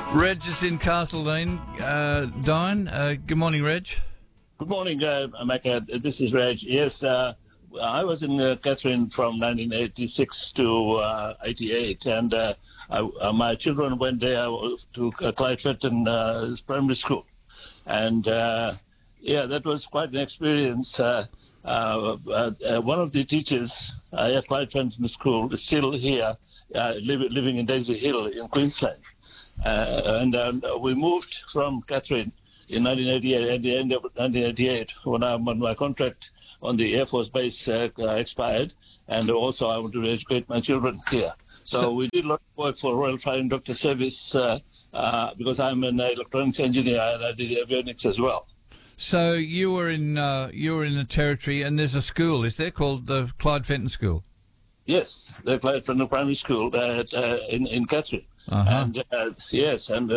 Reg is in Castledine. Good morning, Reg. Good morning, Mecca. This is Reg. Yes, I was in Katherine from 1986 to 88, and my children went there to Clyde Fenton Primary School. And, that was quite an experience. One of the teachers at Clyde Fenton School is still here, living in Daisy Hill in Queensland. And we moved from Katherine in 1988, at the end of 1988, when my contract on the Air Force Base expired, and also I wanted to educate my children here. So we did a lot of work for Royal Flying Doctor Service because I'm an electronics engineer, and I did avionics as well. So you were in the Territory, and there's a school, is there, called the Clyde Fenton School? Yes, the Clyde Fenton Primary School in Katherine. Uh-huh. And yes, and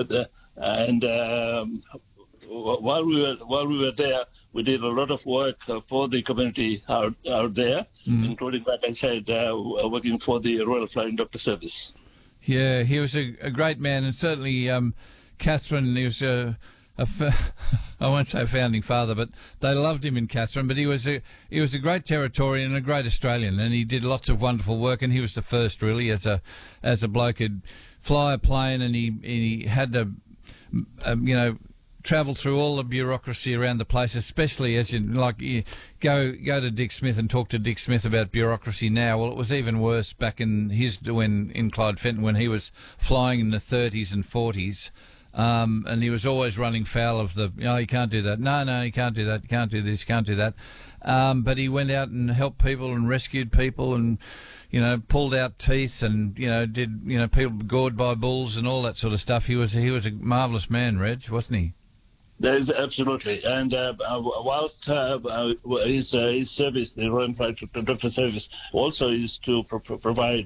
while we were there, we did a lot of work for the community out there, including, like I said, working for the Royal Flying Doctor Service. Yeah, he was a great man, and certainly Katherine, he was I won't say founding father, but they loved him in Katherine. But he was a great Territorian and a great Australian, and he did lots of wonderful work. And he was the first, really, as a bloke who'd fly a plane, and he had to travel through all the bureaucracy around the place, especially as you go to Dick Smith and talk to Dick Smith about bureaucracy now. Well, it was even worse back in in Clyde Fenton when he was flying in the 30s and 40s. And he was always running foul of you can't do that. No, you can't do that. You can't do this. You can't do that. But he went out and helped people and rescued people and, pulled out teeth and, did, people gored by bulls and all that sort of stuff. He was a marvellous man, Reg, wasn't he? That is absolutely. And whilst his service, the Royal Flying Doctor Service, also is to provide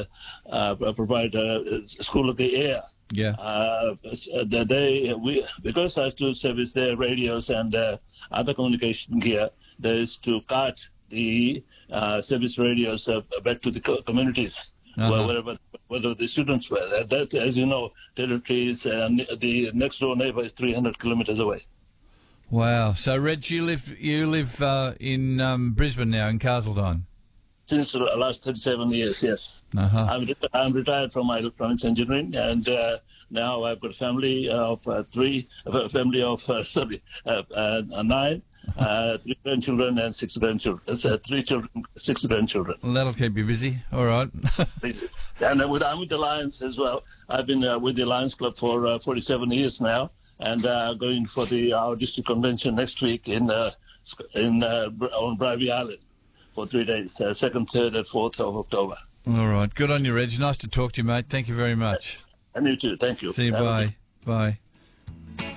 School of the Air. Yeah. Because I still service their radios and other communication gear, there is to cart the service radios back to the communities, whether the students were. That, as you know, Territories, the next door neighbour is 300 kilometres away. Wow. So, Reg, you live in Brisbane now, in Castledine? Since the last 37 years, yes. Uh-huh. I'm retired from my electronics engineering, and now I've got a family of 9, 3 grandchildren and 6 grandchildren. 3 children, 6 grandchildren. Well, that'll keep you busy. All right. And I'm with the Lions as well. I've been with the Lions Club for 47 years now, and going for our district convention next week on Bribie Island for 3 days, 2nd, 3rd, and 4th of October. All right. Good on you, Reg. Nice to talk to you, mate. Thank you very much. And you too. Thank you. See you. Bye. Bye.